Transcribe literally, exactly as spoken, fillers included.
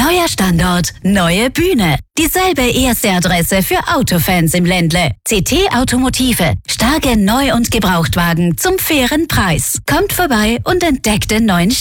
Neuer Standort, neue Bühne. Dieselbe erste Adresse für Autofans im Ländle. C T Automotive. Starke Neu- und Gebrauchtwagen zum fairen Preis. Kommt vorbei und entdeckt den neuen